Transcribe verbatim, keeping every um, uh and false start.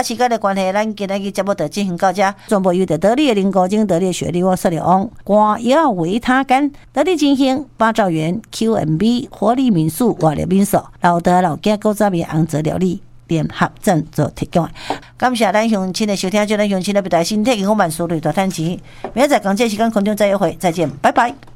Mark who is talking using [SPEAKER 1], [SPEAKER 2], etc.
[SPEAKER 1] 啊，时间的关系，咱今日节目就进行到这。全部由着得力的林高精、得力的雪莉、我色流王、光耀维他干、得力金星、八兆元、Q M B、活力民宿、活力民宿、老德老家古早味红泽料理联合赞助提供。感谢咱乡亲的收听，祝咱乡亲的表达身体健康万事如意大赚钱。明仔载港这时间空中再约会，再见，拜拜。